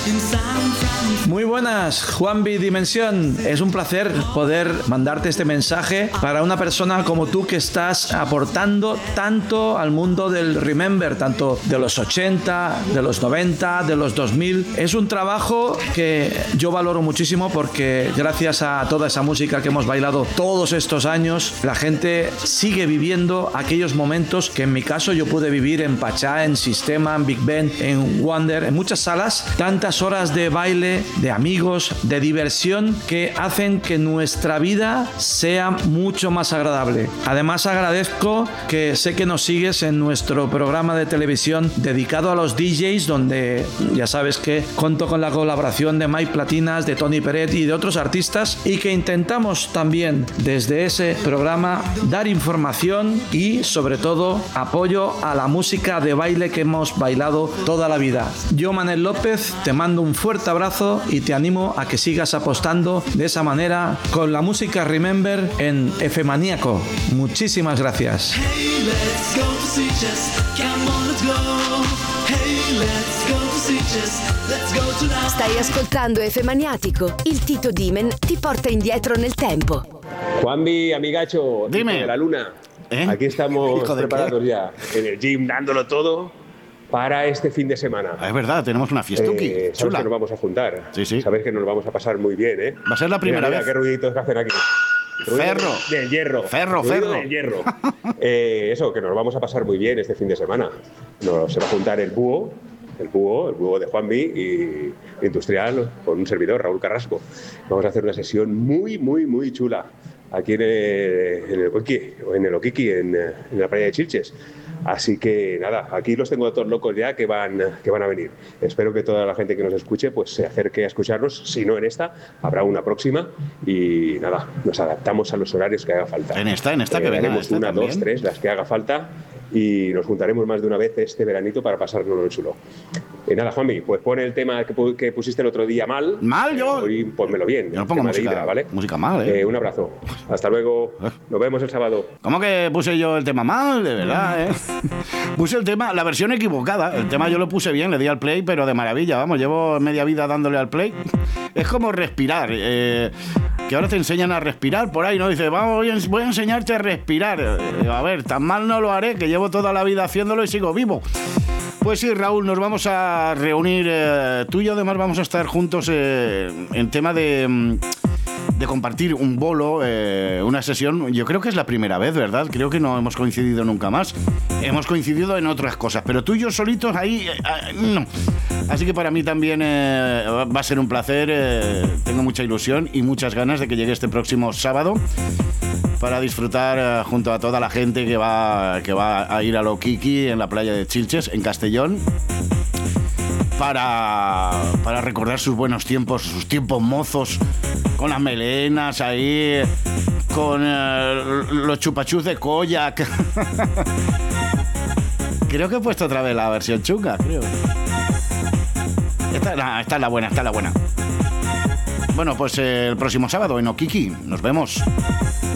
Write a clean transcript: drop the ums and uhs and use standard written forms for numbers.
Muy buenas, Juanvi Dimensión. Es un placer poder mandarte este mensaje para una persona como tú que estás aportando tanto al mundo del Remember, tanto de los 80, de los 90, de los 2000. Es un trabajo que yo valoro muchísimo porque gracias a toda esa música que hemos bailado todos estos años, la gente sigue viviendo aquellos momentos que en mi caso yo pude vivir en Pachá, en Sistema, en Big Ben, en Wonder, en muchas salas. Tantas horas de baile, de amigos, de diversión que hacen que nuestra vida sea mucho más agradable. Además agradezco que sé que nos sigues en nuestro programa de televisión dedicado a los DJs, donde ya sabes que cuento con la colaboración de Mike Platinas, de Tony Peret y de otros artistas, y que intentamos también desde ese programa dar información y sobre todo apoyo a la música de baile que hemos bailado toda la vida. Yo, Manel López, te mando un fuerte abrazo y te animo a que sigas apostando de esa manera con la música Remember en F Maníaco. Muchísimas gracias. Hey, let's go to Sitges. Come on, let's go. Hey, let's go to Sitges. Let's go tonight. Stai ascoltando F Maniatico. Il Tito Dimen ti porta indietro nel tempo. Juanvi, amigacho, dime. De la luna. Aquí estamos preparados ya en el gym, dándolo todo para este fin de semana. Es verdad, tenemos una fiestuki. Sabes chula. que nos vamos a juntar. Sí. Sabes que nos vamos a pasar muy bien, ¿eh? Va a ser la primera vez. Qué ruiditos que hacen aquí. Ferro. Del hierro. Ferro. Del hierro. Eso, que nos vamos a pasar muy bien este fin de semana. Se va a juntar el búho de Juanvi y Industrial con un servidor, Raúl Carrasco. Vamos a hacer una sesión muy, muy, muy chula aquí en el Oquiqui, en la playa de Sitges. Así que nada, aquí los tengo a todos locos ya que van a venir. Espero que toda la gente que nos escuche pues se acerque a escucharnos. Si no en esta, habrá una próxima y nada, nos adaptamos a los horarios que haga falta. En esta que venga. Haremos una, también. 2, 3, las que haga falta y nos juntaremos más de una vez este veranito para pasárnoslo en chulo. Nada, Juanmi, pues pon el tema que pusiste el otro día mal. ¿Mal yo? Hoy pónmelo bien. Yo no pongo música, Hidra, ¿vale? Música mal, Un abrazo. Hasta luego. Nos vemos el sábado. ¿Cómo que puse yo el tema mal? De verdad, Puse el tema, la versión equivocada. El tema yo lo puse bien, le di al play, pero de maravilla. Vamos, llevo media vida dándole al play. Es como respirar. Que ahora te enseñan a respirar por ahí, ¿no? Dice, vamos, voy a enseñarte a respirar. A ver, tan mal no lo haré, que llevo toda la vida haciéndolo y sigo vivo. Pues sí, Raúl, nos vamos a reunir. Tú y yo además vamos a estar juntos en tema de compartir un bolo, una sesión. Yo creo que es la primera vez, ¿verdad? Creo que no hemos coincidido nunca más. Hemos coincidido en otras cosas, pero tú y yo solitos ahí, no. Así que para mí también va a ser un placer. Tengo mucha ilusión y muchas ganas de que llegue este próximo sábado para disfrutar junto a toda la gente que va a ir a Loquiqui en la playa de Sitges, en Castellón, para recordar sus buenos tiempos, sus tiempos mozos, con las melenas ahí, con los chupachus de Koyak. Creo que he puesto otra vez la versión chunga, creo. Esta es la buena. Bueno, pues el próximo sábado en Oquiqui. Nos vemos.